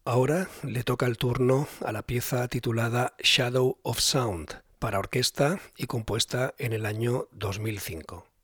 Ahora le toca el turno a la pieza titulada Shadow of Sound para orquesta y compuesta en el año 2005.